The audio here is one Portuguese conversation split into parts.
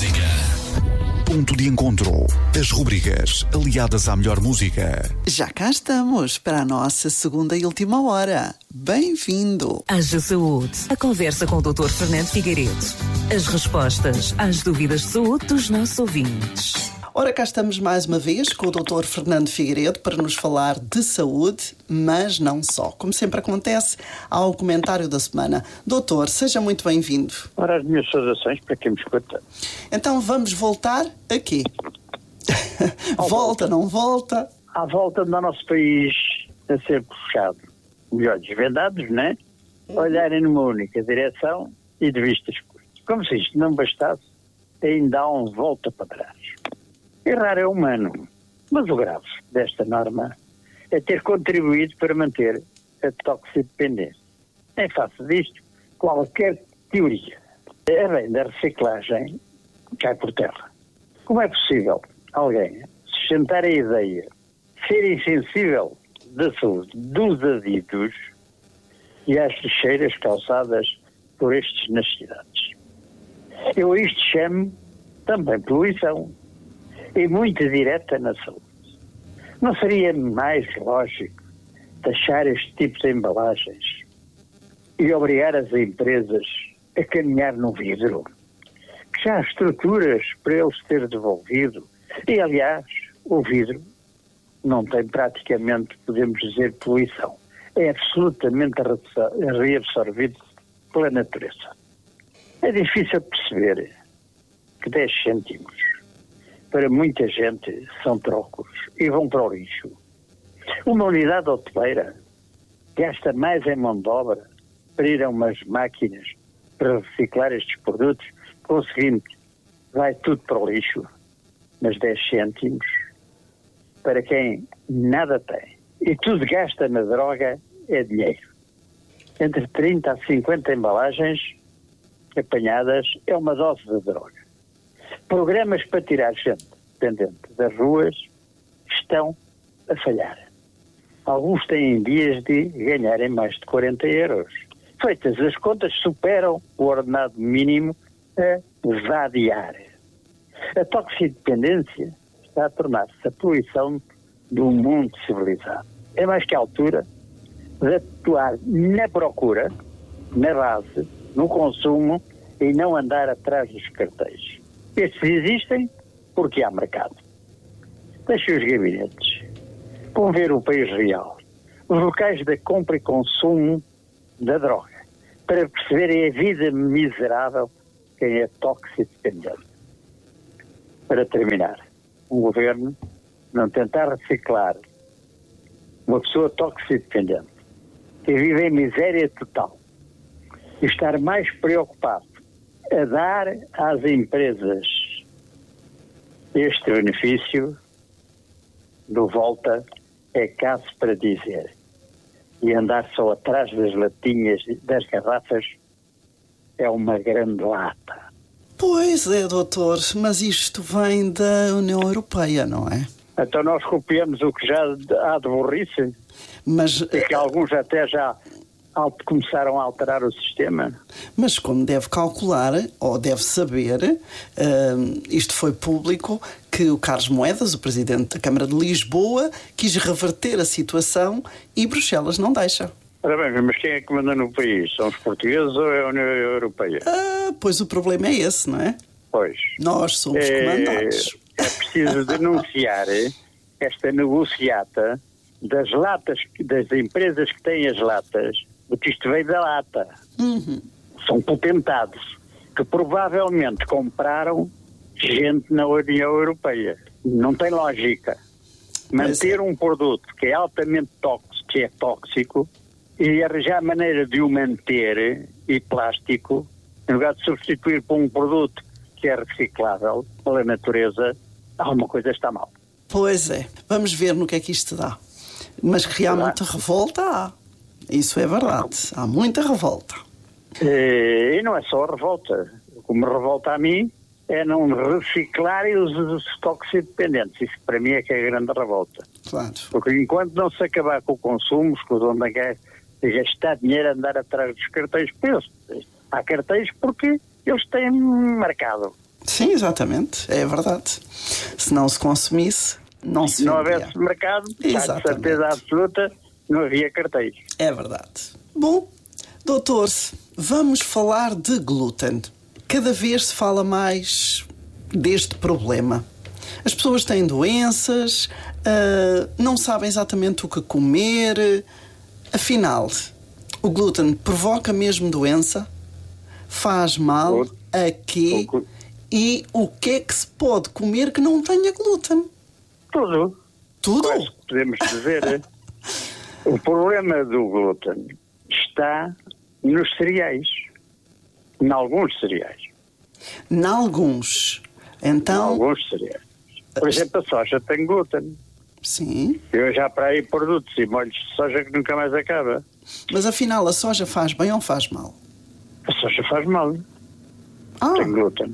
Música. Ponto de encontro. As rubricas aliadas à melhor música. Já cá estamos para a nossa segunda e última hora. Bem-vindo. Haja Saúde. A conversa com o Dr. Fernando Figueiredo. As respostas às dúvidas de saúde dos nossos ouvintes. Ora, cá estamos mais uma vez com o Dr. Fernando Figueiredo para nos falar de saúde, mas não só. Como sempre acontece, há o comentário da semana. Doutor, seja muito bem-vindo. Ora, as minhas saudações para quem me escuta. Então vamos voltar aqui. Volta, não volta? À volta do nosso país a ser puxado. Melhor, desvendados, né? Olharem numa única direção e de vistas curtas. Como se isto não bastasse, ainda há um volta para trás. Errar é humano, mas o grave desta norma é ter contribuído para manter a toxidependência. Em face disto, qualquer teoria, a bem da reciclagem, cai por terra. Como é possível alguém sustentar a ideia de ser insensível da saúde dos adidos e às lixeiras causadas por estes nas cidades? Eu a isto chamo também poluição. E muito direta na saúde. Não seria mais lógico taxar este tipo de embalagens e obrigar as empresas a caminhar no vidro? Que já há estruturas para ele ser devolvido. E, aliás, o vidro não tem praticamente, podemos dizer, poluição. É absolutamente reabsorvido pela natureza. É difícil perceber que 10 cêntimos para muita gente são trocos e vão para o lixo. Uma unidade hoteleira gasta mais em mão de obra para ir a umas máquinas para reciclar estes produtos, conseguinte, vai tudo para o lixo, mas 10 cêntimos para quem nada tem e tudo gasta na droga é dinheiro. Entre 30 a 50 embalagens apanhadas é uma dose de droga. Programas para tirar gente dependente das ruas estão a falhar. Alguns têm dias de ganharem mais de 40 euros. Feitas as contas, superam o ordenado mínimo a vadiar. A toxidependência está a tornar-se a poluição do mundo civilizado. É mais que a altura de atuar na procura, na base, no consumo e não andar atrás dos cartéis. Estes existem porque há mercado. Deixem os gabinetes. Vão ver o país real. Os locais da compra e consumo da droga. Para perceberem a vida miserável de quem é toxidependente. Para terminar, um governo não tentar reciclar uma pessoa toxidependente que vive em miséria total e estar mais preocupado a dar às empresas este benefício do volta é caso para dizer. E andar só atrás das latinhas, das garrafas, é uma grande lata. Pois é, doutor, mas isto vem da União Europeia, não é? Então nós copiamos o que já há de burrice, Mas, e que alguns até já começaram a alterar o sistema. Mas como deve calcular, ou deve saber, isto foi público, que o Carlos Moedas, o Presidente da Câmara de Lisboa, quis reverter a situação e Bruxelas não deixa. Ora bem, mas quem é que manda no país? São os portugueses ou é a União Europeia? Pois o problema é esse, não é? Pois. Nós somos comandados. É preciso denunciar esta negociata das latas, das empresas que têm as latas, porque isto veio da lata. São potentados que provavelmente compraram gente na União Europeia. Não tem lógica manter um produto que é altamente tóxico e arranjar maneira de o manter e plástico, em lugar de substituir por um produto que é reciclável pela natureza. Alguma coisa está mal. Pois é. Vamos ver no que é que isto dá. Mas que realmente revolta há. Isso é verdade. Há muita revolta. E não é só a revolta. O que me revolta a mim é não reciclarem os toxidependentes. Isso para mim é que é a grande revolta. Claro. Porque enquanto não se acabar com o consumo, os onde é gastar dinheiro a andar atrás dos cartéis, há cartéis porque eles têm mercado. Sim, exatamente, é verdade. Se não se consumisse, não se vendia. Não houvesse mercado, já de certeza absoluta, não havia cartéis. É verdade. Bom, doutor, vamos falar de glúten. Cada vez se fala mais deste problema. As pessoas têm doenças, não sabem exatamente o que comer. Afinal, o glúten provoca mesmo doença? Faz mal? A quê? E o que é que se pode comer que não tenha glúten? Tudo. Tudo? Quase podemos dizer. O problema do glúten está nos cereais. Em alguns cereais. Em alguns. Então... Em alguns cereais. Por exemplo, a soja tem glúten. Sim. Eu já para aí produtos e molhos de soja que nunca mais acaba. Mas afinal, a soja faz bem ou faz mal? A soja faz mal. Tem glúten.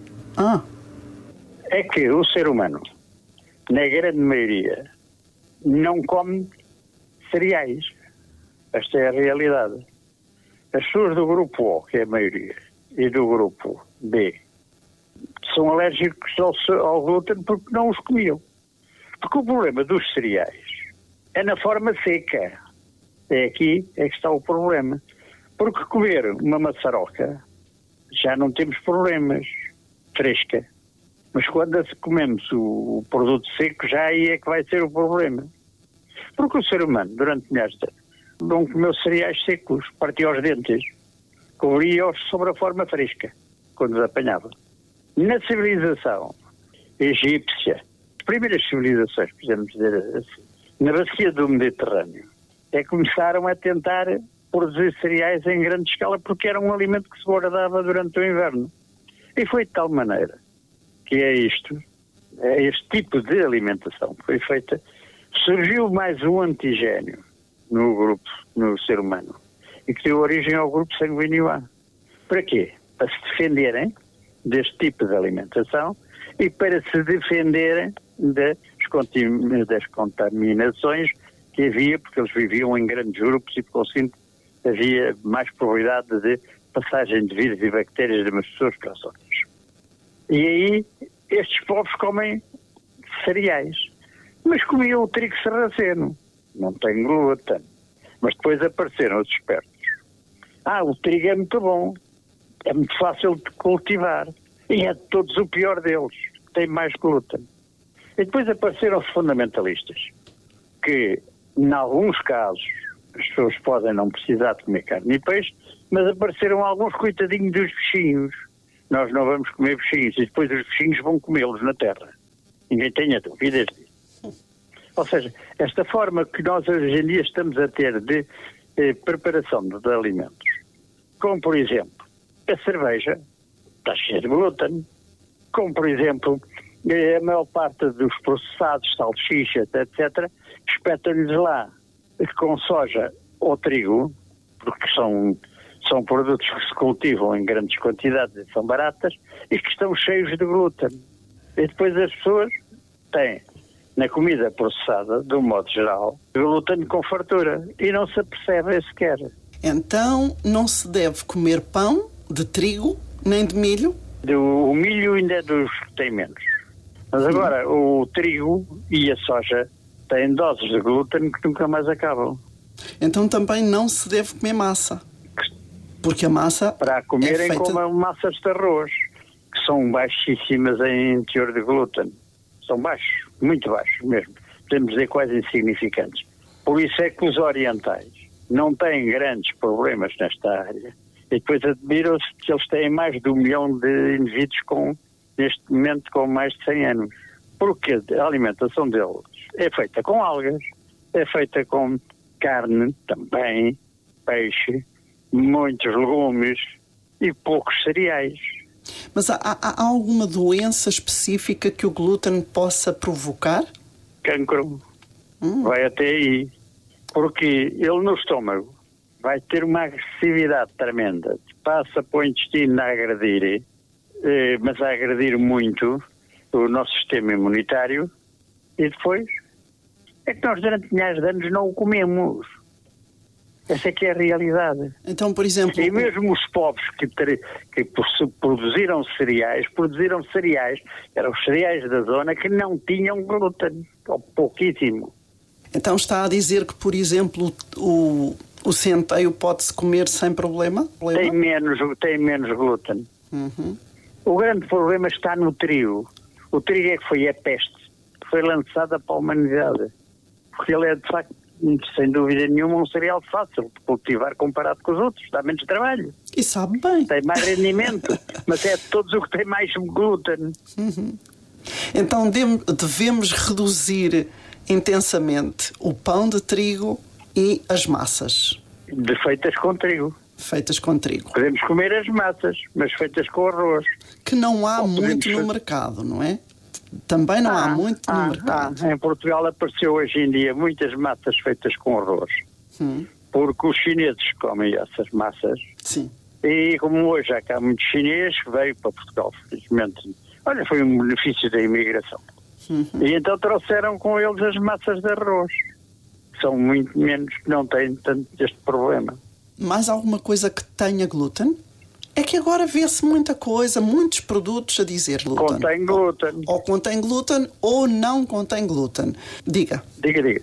É que o ser humano, na grande maioria, não come cereais. Esta é a realidade. As pessoas do grupo O, que é a maioria, e do grupo B, são alérgicos ao glúten porque não os comiam. Porque o problema dos cereais é na forma seca. É aqui é que está o problema. Porque comer uma maçaroca já não temos problemas. Fresca. Mas quando comemos o produto seco, já aí é que vai ser o problema. Porque o ser humano, durante milhares de anos, não comeu cereais secos, partia os dentes, cobria-os sobre a forma fresca, quando os apanhava. Na civilização egípcia, as primeiras civilizações, podemos dizer assim, na bacia do Mediterrâneo, começaram a tentar produzir cereais em grande escala porque era um alimento que se guardava durante o inverno. E foi de tal maneira que este tipo de alimentação que foi feita, surgiu mais um antigénio no grupo, no ser humano, e que deu origem ao grupo sanguíneo A. Para quê? Para se defenderem deste tipo de alimentação e para se defenderem das contaminações que havia, porque eles viviam em grandes grupos e, por conseguinte, havia mais probabilidade de passagem de vírus e bactérias de umas pessoas para as outras. E aí, estes povos comem cereais. Mas comiam o trigo sarraceno. Não tem glúten. Mas depois apareceram os espertos. O trigo é muito bom. É muito fácil de cultivar. E é de todos o pior deles. Tem mais glúten. E depois apareceram os fundamentalistas. Que, em alguns casos, as pessoas podem não precisar de comer carne e peixe, mas apareceram alguns coitadinhos dos bichinhos. Nós não vamos comer bichinhos e depois os bichinhos vão comê-los na terra. Ninguém tenha dúvidas disso. Ou seja, esta forma que nós hoje em dia estamos a ter de preparação de alimentos, como por exemplo, a cerveja está cheia de glúten, como por exemplo, a maior parte dos processados, salsichas, etc., espetam-lhes lá com soja ou trigo, porque são produtos que se cultivam em grandes quantidades e são baratas, e que estão cheios de glúten. E depois as pessoas têm, na comida processada, de um modo geral, glúten com fartura, e não se apercebe sequer. Então, não se deve comer pão de trigo, nem de milho? O milho ainda é dos que têm menos. Mas agora, o trigo e a soja têm doses de glúten que nunca mais acabam. Então também não se deve comer massa. Porque a massa para comerem feita... como massas de arroz, que são baixíssimas em teor de glúten. São baixos, muito baixos mesmo. Podemos dizer quase insignificantes. Por isso é que os orientais não têm grandes problemas nesta área. E depois admiram-se que eles têm mais de 1 milhão de indivíduos neste momento com mais de 100 anos. Porque a alimentação deles é feita com algas, é feita com carne também, peixe, muitos legumes e poucos cereais. Mas há alguma doença específica que o glúten possa provocar? Cancro. Vai até aí. Porque ele no estômago vai ter uma agressividade tremenda. Passa para o intestino a agredir, mas a agredir muito o nosso sistema imunitário, e depois é que nós durante milhares de anos não o comemos. Essa é que é a realidade. Então, por exemplo... E mesmo os povos que produziram cereais, eram os cereais da zona que não tinham glúten, ou pouquíssimo. Então está a dizer que, por exemplo, o centeio pode-se comer sem problema? Tem menos glúten. Uhum. O grande problema está no trigo. O trigo é que foi a peste que foi lançada para a humanidade. Porque ele é, de facto, sem dúvida nenhuma, um cereal fácil de cultivar comparado com os outros. Dá menos trabalho. E sabe bem. Tem mais rendimento. Mas é de todos o que tem mais glúten. Uhum. Então devemos reduzir intensamente o pão de trigo e as massas. Feitas com trigo. Feitas com trigo. Podemos comer as massas, mas feitas com arroz. Que não há muito no mercado, não é? Também não há muito no mercado. Em Portugal apareceu hoje em dia muitas massas feitas com arroz. Porque os chineses comem essas massas. Sim. E como hoje há cá muito chinês que veio para Portugal, felizmente. Olha, foi um benefício da imigração. E então trouxeram com eles as massas de arroz. São muito menos, que não têm tanto este problema. Mais alguma coisa que tenha glúten? É que agora vê-se muita coisa, muitos produtos a dizer glúten. Contém glúten. Ou contém glúten ou não contém glúten. Diga. Diga.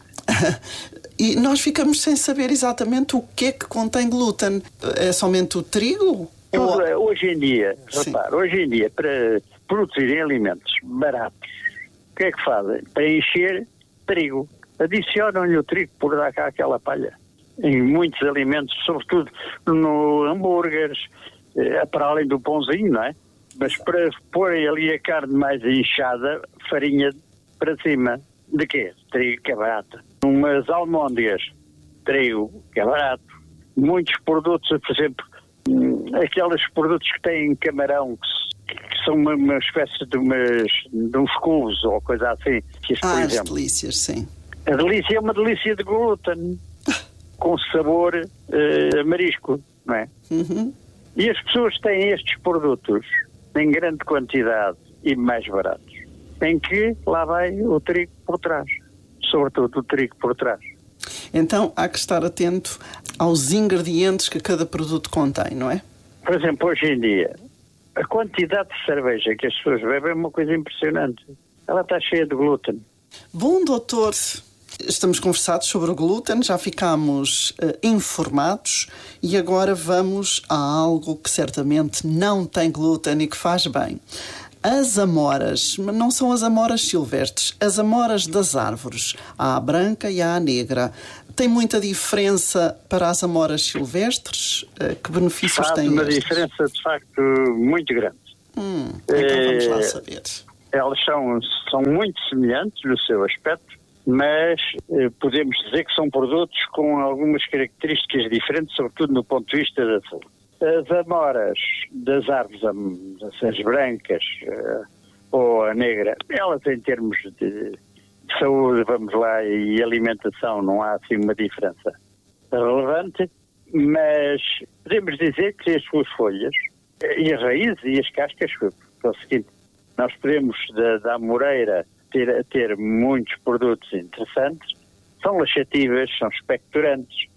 E nós ficamos sem saber exatamente o que é que contém glúten. É somente o trigo? Hoje em dia, repare, hoje em dia, para produzirem alimentos baratos, o que é que fazem? Para encher trigo. Adicionam-lhe o trigo por dar cá aquela palha. Em muitos alimentos, sobretudo no hambúrgueres, para além do pãozinho, não é? Mas para porem ali a carne mais inchada, farinha para cima. De quê? Trigo, que é barato. Umas almôndegas, trigo, que é barato. Muitos produtos, por exemplo, aqueles produtos que têm camarão, que são uma espécie de uns cubos ou coisa assim. Por exemplo, as delícias, sim. A delícia é uma delícia de glúten, com sabor a marisco, não é? Uhum. E as pessoas têm estes produtos em grande quantidade e mais baratos, em que lá vai o trigo por trás, sobretudo o trigo por trás. Então há que estar atento aos ingredientes que cada produto contém, não é? Por exemplo, hoje em dia, a quantidade de cerveja que as pessoas bebem é uma coisa impressionante. Ela está cheia de glúten. Bom, doutor, estamos conversados sobre o glúten, já ficámos informados e agora vamos a algo que certamente não tem glúten e que faz bem. As amoras, mas não são as amoras silvestres, as amoras das árvores. Há a branca e há a negra. Tem muita diferença para as amoras silvestres? Que benefícios têm uma estas? diferença, de facto, muito grande. Então vamos lá saber. Elas são muito semelhantes no seu aspecto, mas podemos dizer que são produtos com algumas características diferentes, sobretudo no ponto de vista da saúde. As amoras das árvores, as brancas ou a negra, elas em termos de saúde, vamos lá, e alimentação, não há assim uma diferença relevante, mas podemos dizer que as suas folhas e as raízes e as cascas, é o seguinte, nós podemos da amoreira ter muitos produtos interessantes, são laxativas, são expectorantes,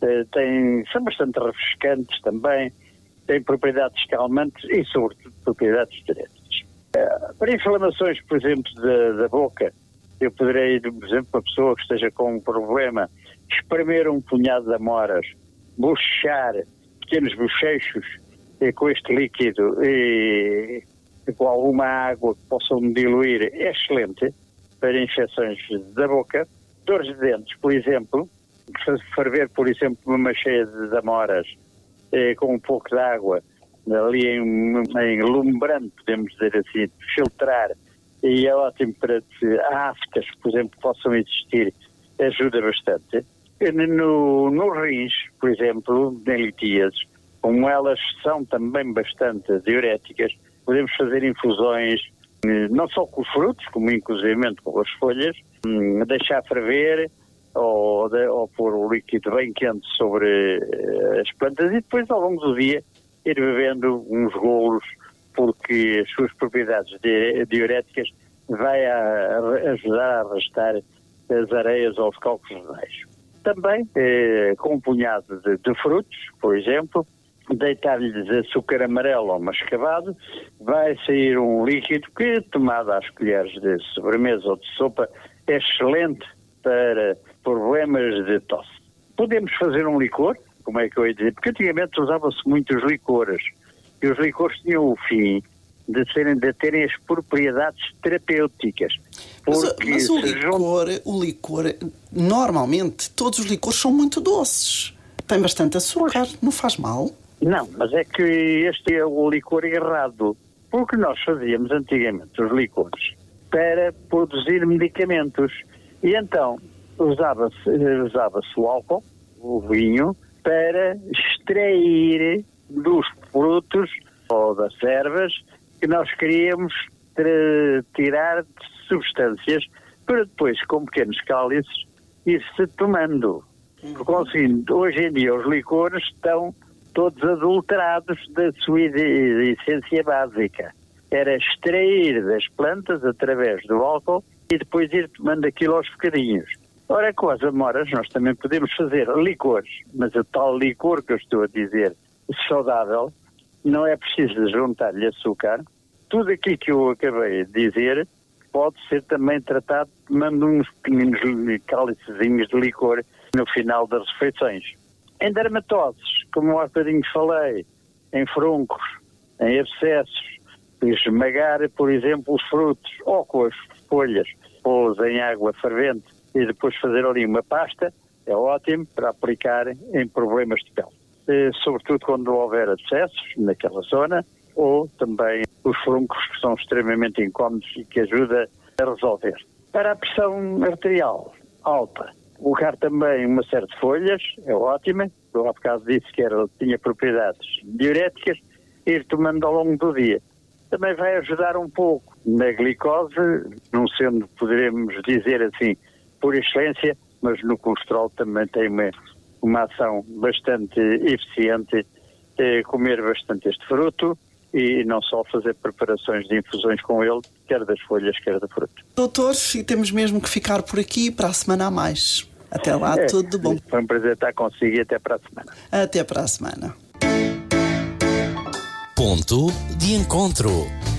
são bastante refrescantes também, têm propriedades calmantes e, sobretudo, propriedades diuréticas. Para inflamações, por exemplo, da boca, eu poderei, por exemplo, uma pessoa que esteja com um problema, espremer um punhado de amoras, bochechar pequenos bochechos com este líquido e com alguma água que possam diluir, é excelente para infecções da boca. Dores de dentes, por exemplo, ferver, por exemplo, uma cheia de amoras com um pouco de água, ali em lumbrante, podemos dizer assim, filtrar, e é ótimo para aftas, por exemplo, que possam existir, ajuda bastante. No rins, por exemplo, em litíases, como elas são também bastante diuréticas, podemos fazer infusões, não só com os frutos, como inclusivamente com as folhas, deixar ferver ou pôr o líquido bem quente sobre as plantas e depois ao longo do dia ir bebendo uns golos, porque as suas propriedades diuréticas vai ajudar a arrastar as areias ou os cálculos renais. também com um punhado de frutos, por exemplo, deitar-lhes açúcar amarelo ou mascavado, vai sair um líquido que, tomado às colheres de sobremesa ou de sopa, é excelente para problemas de tosse. Podemos fazer um licor, como é que eu ia dizer? Porque antigamente usava-se muito os licores, e os licores tinham o fim de terem as propriedades terapêuticas. Mas o licor, normalmente, todos os licores são muito doces. Tem bastante açúcar, não faz mal? Não, mas é que este é o licor errado. Porque nós fazíamos antigamente os licores para produzir medicamentos. E então usava-se o álcool, o vinho, para extrair dos frutos ou das ervas que nós queríamos tirar de substâncias para depois, com pequenos cálices, ir-se tomando. Por conseguinte, hoje em dia os licores estão todos adulterados da sua essência básica. Era extrair das plantas através do álcool e depois ir tomando aquilo aos bocadinhos. Ora, com as amoras nós também podemos fazer licores, mas o tal licor que eu estou a dizer, saudável, não é preciso juntar-lhe açúcar. Tudo aquilo que eu acabei de dizer pode ser também tratado tomando uns pequeninos cálicezinhos de licor no final das refeições. Em dermatoses, como há bocadinho falei, em furuncos, em abscessos, esmagar, por exemplo, os frutos ou com as folhas, pô-los em água fervente e depois fazer ali uma pasta, é ótimo para aplicar em problemas de pele. Sobretudo quando houver abscessos naquela zona, ou também os furuncos que são extremamente incómodos e que ajuda a resolver. Para a pressão arterial alta, colocar também uma série de folhas, é ótima. Eu há bocado disse que tinha propriedades diuréticas, ir tomando ao longo do dia. Também vai ajudar um pouco na glicose, não sendo, poderemos dizer assim, por excelência, mas no colesterol também tem uma ação bastante eficiente, comer bastante este fruto e não só fazer preparações de infusões com ele, quer das folhas, quer do fruto. Doutor, e temos mesmo que ficar por aqui para a semana a mais. Até lá, tudo de bom. Foi um prazer estar consigo e até para a semana. Até para a semana. Ponto de encontro.